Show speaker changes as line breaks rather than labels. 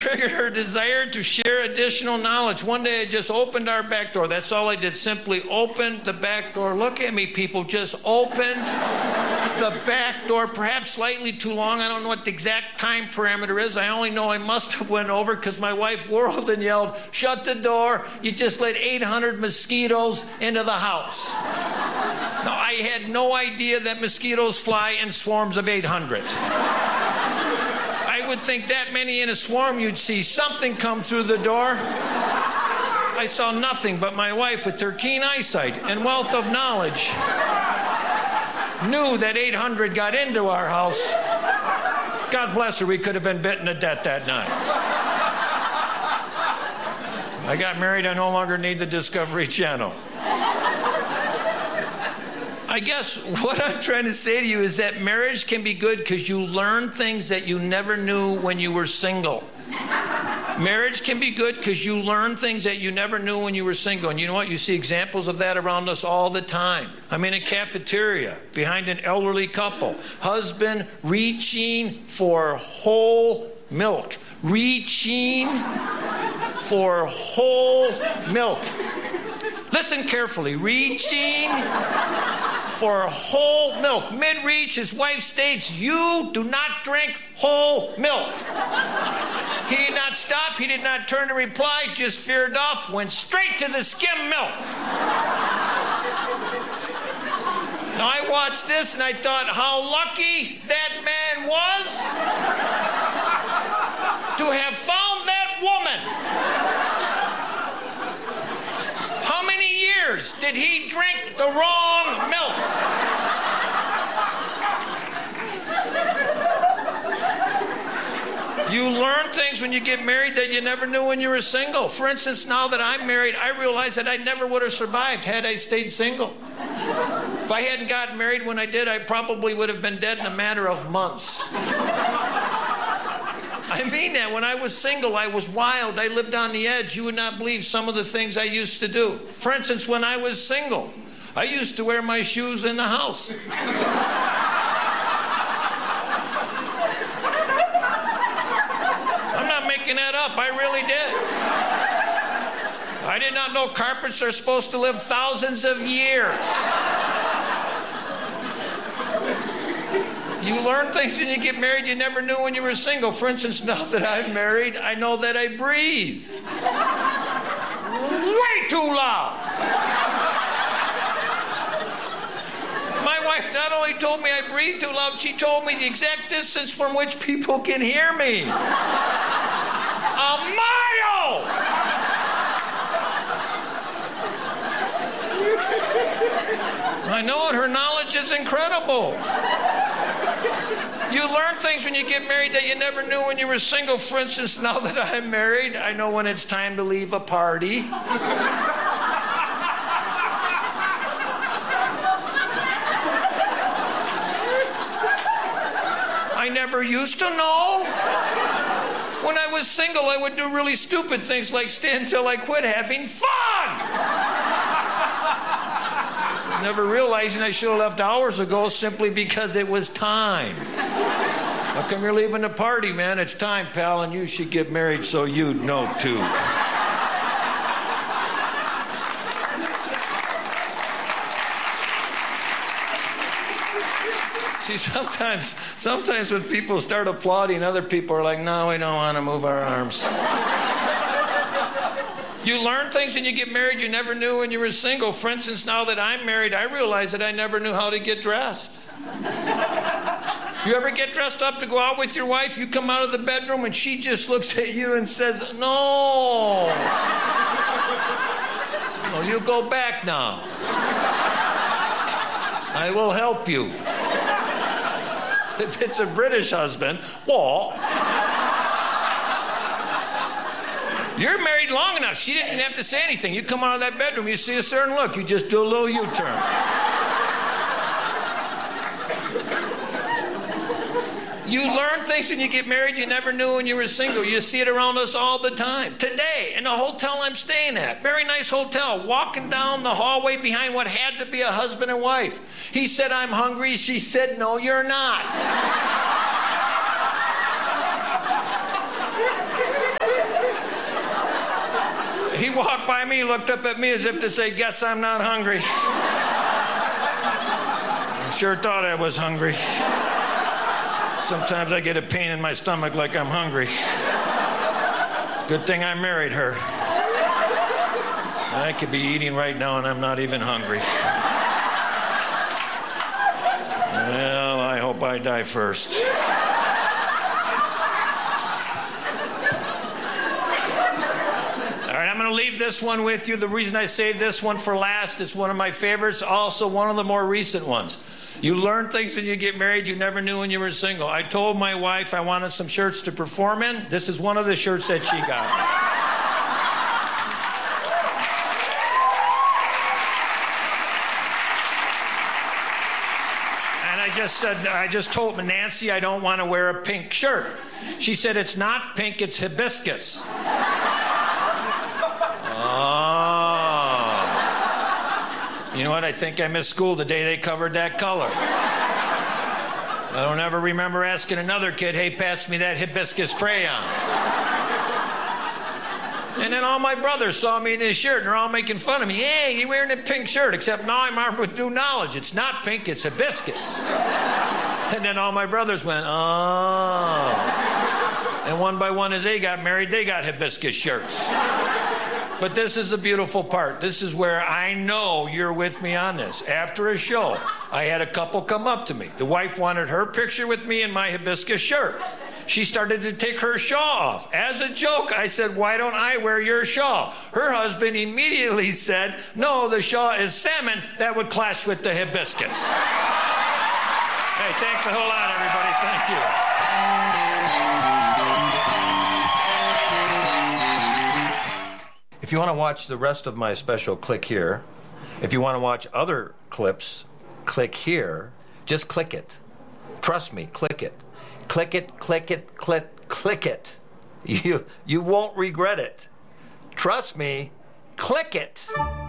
triggered her desire to share additional knowledge. One day I just opened our back door. That's all I did, simply opened the back door. Look at me, people, just opened the back door, perhaps slightly too long. I don't know what the exact time parameter is. I only know I must have went over because my wife whirled and yelled, "Shut the door. You just let 800 mosquitoes into the house." Now, I had no idea that mosquitoes fly in swarms of 800. I would think that many in a swarm, you'd see something come through the door. I saw nothing, but my wife, with her keen eyesight and wealth of knowledge, knew that 800 got into our house. God bless her, we could have been bitten to death that night. I got married, I no longer need the Discovery Channel. I guess what I'm trying to say to you is that marriage can be good because you learn things that you never knew when you were single. Marriage can be good because you learn things that you never knew when you were single. And you know what? You see examples of that around us all the time. I'm in a cafeteria behind an elderly couple. Husband reaching for whole milk. Reaching for whole milk. Listen carefully. Reaching for whole milk. Mid-reach, his wife states, "You do not drink whole milk." He did not stop. He did not turn to reply. Just veered off. Went straight to the skim milk. Now, I watched this and I thought how lucky that man was to have found that woman. How many years did he drink the wrong milk? You learn things when you get married that you never knew when you were single. For instance, now that I'm married, I realize that I never would have survived had I stayed single. If I hadn't gotten married when I did, I probably would have been dead in a matter of months. I mean that. When I was single, I was wild. I lived on the edge. You would not believe some of the things I used to do. For instance, when I was single, I used to wear my shoes in the house. I'm not making that up. I really did. I did not know carpets are supposed to live thousands of years. You learn things when you get married you never knew when you were single. For instance, now that I'm married, I know that I breathe way too loud. My wife not only told me I breathe too loud, she told me the exact distance from which people can hear me. A mile! I know it. Her knowledge is incredible. You learn things when you get married that you never knew when you were single. For instance, now that I'm married, I know when it's time to leave a party. I never used to know. When I was single, I would do really stupid things like stay until I quit having fun. Never realizing I should have left hours ago simply because it was time. How come you're leaving the party, man? It's time, pal, and you should get married so you'd know too. See, sometimes when people start applauding, other people are like, "No, we don't want to move our arms." You learn things when you get married you never knew when you were single. For instance, now that I'm married, I realize that I never knew how to get dressed. You ever get dressed up to go out with your wife? You come out of the bedroom and she just looks at you and says, "No. No, you go back now. I will help you." If it's a British husband, what? You're married long enough. She didn't have to say anything. You come out of that bedroom, you see a certain look. You just do a little U-turn. You learn things when you get married you never knew when you were single. You see it around us all the time. Today, in the hotel I'm staying at, very nice hotel, walking down the hallway behind what had to be a husband and wife. He said, "I'm hungry." She said, "No, you're not." He walked by me, looked up at me as if to say, guess I'm not hungry. I sure thought I was hungry. Sometimes I get a pain in my stomach like I'm hungry. Good thing I married her. I could be eating right now and I'm not even hungry. Well, I hope I die first. All right, I'm going to leave this one with you. The reason I saved this one for last is one of my favorites, also one of the more recent ones. You learn things when you get married you never knew when you were single. I told my wife I wanted some shirts to perform in. This is one of the shirts that she got. And I just told Nancy I don't want to wear a pink shirt. She said, it's not pink, it's hibiscus. You know what? I think I missed school the day they covered that color. I don't ever remember asking another kid, hey, pass me that hibiscus crayon. And then all my brothers saw me in this shirt, and they're all making fun of me. Hey, you're wearing a pink shirt, except now I'm armed with new knowledge. It's not pink, it's hibiscus. And then all my brothers went, oh. And one by one, as they got married, they got hibiscus shirts. But this is the beautiful part. This is where I know you're with me on this. After a show, I had a couple come up to me. The wife wanted her picture with me in my hibiscus shirt. She started to take her shawl off. As a joke, I said, why don't I wear your shawl? Her husband immediately said, no, the shawl is salmon. That would clash with the hibiscus. Hey, thanks a whole lot, everybody. Thank you. If you want to watch the rest of my special, click here. If you want to watch other clips, click here. Just click it. Trust me, click it. Click it, click it, click it. You won't regret it. Trust me, click it.